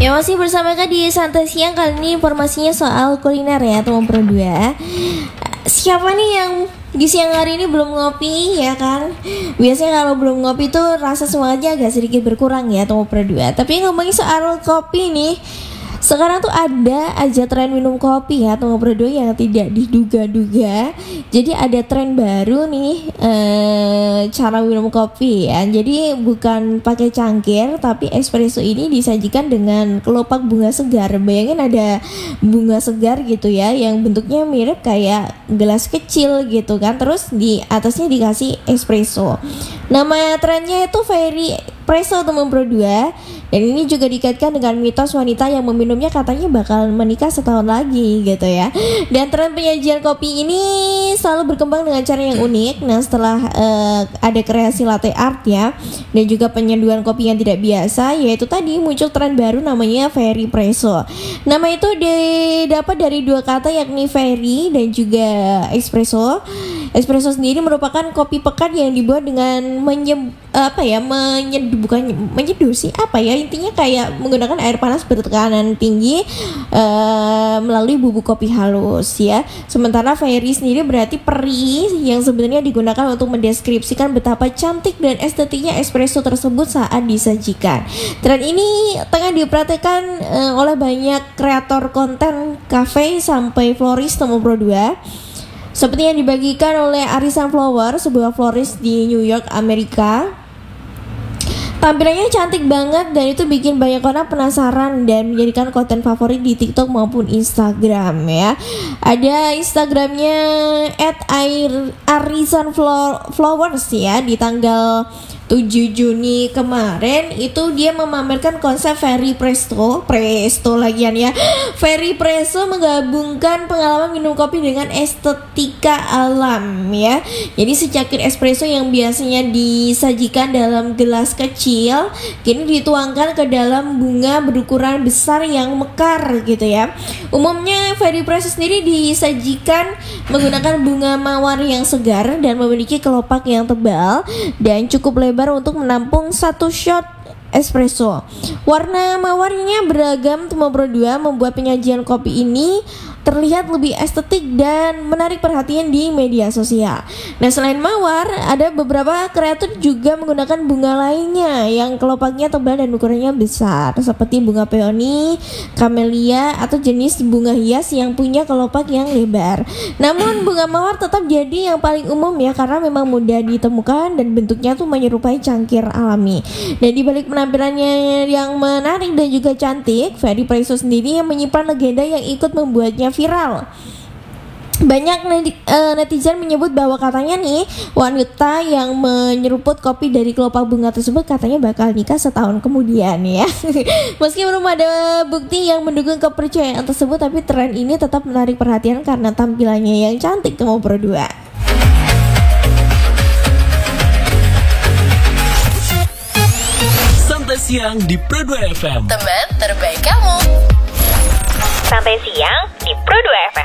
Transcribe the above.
Ya masih bersama Kak di Santai Siang. Kali ini informasinya soal kuliner ya teman berdua. Siapa nih yang di siang hari ini belum ngopi ya kan? Biasanya kalau belum ngopi tuh rasa semangatnya agak sedikit berkurang ya teman berdua. Tapi ngomongin soal kopi nih, sekarang tuh ada aja tren minum kopi ya teman berdua yang tidak diduga-duga. Jadi ada tren baru nih cara minum kopi ya. Jadi bukan pakai cangkir, tapi espresso ini disajikan dengan kelopak bunga segar. Bayangin ada bunga segar gitu ya, yang bentuknya mirip kayak gelas kecil gitu kan. Terus di atasnya dikasih espresso. Nama trennya itu Fairy Presso teman berdua. Dan ini juga dikaitkan dengan mitos wanita yang meminumnya katanya bakal menikah setahun lagi gitu ya. Dan tren penyajian kopi ini selalu berkembang dengan cara yang unik. Nah setelah ada kreasi latte art ya, dan juga penyaduan kopi yang tidak biasa, yaitu tadi muncul tren baru namanya Fairy Presso. Nama itu didapat dari dua kata yakni fairy dan juga espresso. Espresso sendiri merupakan kopi pekat yang dibuat dengan menyeduh sih apa ya, intinya kayak menggunakan air panas bertekanan tinggi melalui bubuk kopi halus ya. Sementara fairy sendiri berarti peri, yang sebenarnya digunakan untuk mendeskripsikan betapa cantik dan estetiknya espresso tersebut saat disajikan. Tren ini tengah diperhatikan oleh banyak kreator konten kafe sampai florist nomor 2. Seperti yang dibagikan oleh Arisan Flower, sebuah florist di New York, Amerika. Tampilannya cantik banget dan itu bikin banyak orang penasaran dan menjadikan konten favorit di TikTok maupun Instagram ya. Ada Instagramnya @arisanflowers ya, di tanggal 7 Juni kemarin itu dia memamerkan konsep Fairy Presso lagian ya. Fairy Presso menggabungkan pengalaman minum kopi dengan estetika alam ya. Jadi secangkir espresso yang biasanya disajikan dalam gelas kecil kini dituangkan ke dalam bunga berukuran besar yang mekar gitu ya. Umumnya Fairy Presso sendiri disajikan menggunakan bunga mawar yang segar dan memiliki kelopak yang tebal dan cukup lebar untuk menampung satu shot espresso. Warna mawarnya beragam teman berdua, membuat penyajian kopi ini terlihat lebih estetik dan menarik perhatian di media sosial. Nah selain mawar, ada beberapa kreator juga menggunakan bunga lainnya yang kelopaknya tebal dan ukurannya besar, seperti bunga peony, camellia, atau jenis bunga hias yang punya kelopak yang lebar. Namun bunga mawar tetap jadi yang paling umum ya, karena memang mudah ditemukan dan bentuknya tuh menyerupai cangkir alami. Dan di balik penampilannya yang menarik dan juga cantik, Fairy Presso sendiri yang menyimpan legenda yang ikut membuatnya viral. Banyak netizen menyebut bahwa katanya nih wanita yang menyeruput kopi dari kelopak bunga tersebut katanya bakal nikah setahun kemudian ya. Meski belum ada bukti yang mendukung kepercayaan tersebut, tapi tren ini tetap menarik perhatian karena tampilannya yang cantik teman berdua. Santai Siang di Pro 2 FM, teman terbaik kamu. Santai Siang di Pro 2 FM.